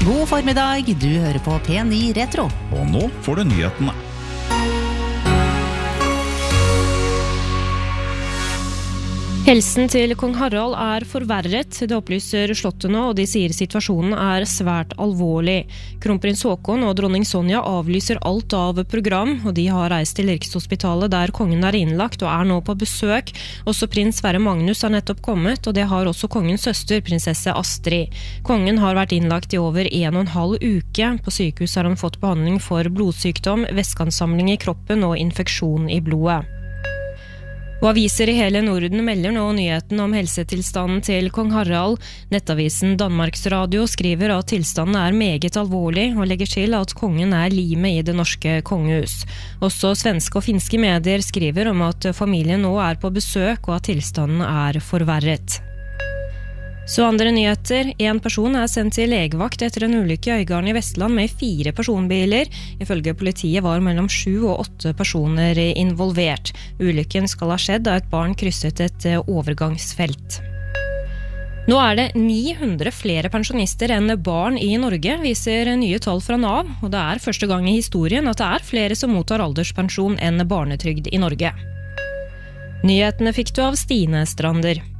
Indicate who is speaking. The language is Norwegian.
Speaker 1: God formiddag, du hører på P9 Retro.
Speaker 2: Og nå får du nyhetene.
Speaker 3: Helsen til kong Harald forverret, det opplyser slottet nå, og de sier situasjonen svært alvorlig. Kronprins Haakon og dronning Sonja avlyser alt av program, og de har reist til Rikshospitalet der kongen innlagt og nå på besøk. Også prins Sverre Magnus har nettopp kommet, og det har også kongens søster, prinsesse Astrid. Kongen har vært innlagt i over 1,5 uke. På sykehus har han fått behandling for blodsykdom, væskeansamling i kroppen og infeksjon i blodet. Og aviser i hele Norden melder nå nyheten om helsetilstanden til kong Harald. Nettavisen Danmarks Radio skriver at tilstanden meget alvorlig, og legger til at kongen limet i det norske kongehus. Også svenske og finske medier skriver om at familien nå på besøk, og at tilstanden forverret. Så andre nyheter. En person sendt til legevakt etter en ulykke i Øygarden i Vestland med 4 personbiler. Ifølge politiet var mellom 7 og 8 personer involvert. Ulykken skal ha skjedd da et barn krysset et overgangsfelt. Nå det 900 flere pensjonister enn barn i Norge, viser nye tall fra NAV, og det første gang i historien at det flere som mottar alderspensjon enn barnetrygd i Norge. Nyhetene fikk du av Stine Strander.